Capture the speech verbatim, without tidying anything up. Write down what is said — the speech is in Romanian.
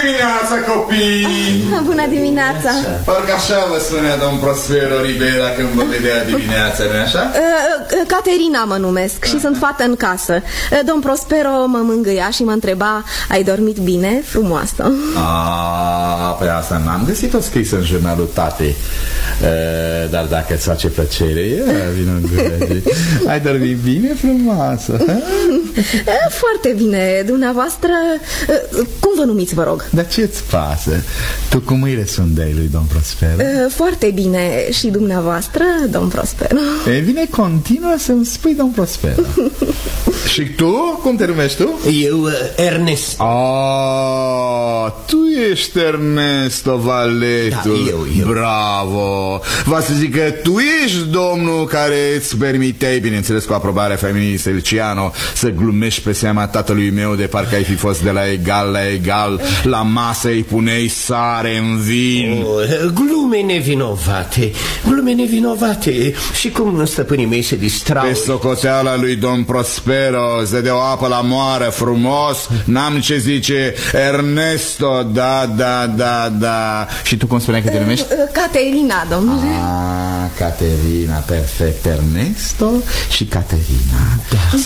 dimineața, copii! Bună dimineața! Parcă așa vă spunea domn Prospero Rivera când vă vedea dimineața, nu-i așa? Caterina mă numesc și sunt fată în casă. Domn Prospero mă mângâia și mă întreba: ai dormit bine, frumoasă? Ah, pe asta n-am găsit-o scris în jurnalul tatei. Dar dacă îți face plăcere, vină în gură. Ai dormit bine, frumoasă? Foarte bine, dumneavoastră. Cum vă numiți, vă rog? Dar ce-ți pasă? Tu cum îi răspundeai lui domn Prospero? Foarte bine. Și dumneavoastră, domn Prospero? E bine, continuă să-mi spui domn Prospero. Și tu? Cum te numești tu? Eu, Ernest. Ah, tu ești Ernesto Valetul. Da, eu, eu. Bravo. Va să zic că tu ești domnul care îți permiteai, bineînțeles cu aprobarea familiei Selciano, să glumești pe seama tatălui meu de parcă ai fi fost de la egal la egal. La masă îi puneai sare în vin. Oh, glume nevinovate, glume nevinovate. Și cum stăpânii mei se distrau. Pe socoteala lui domn Prospero se dea o apă la moară frumos. N-am ce zice Ernesto. Da, da, da, da. Și tu cum spuneai că te numești? Caterina, domnule. Ah, Caterina, perfect. Ernesto și Caterina. Da.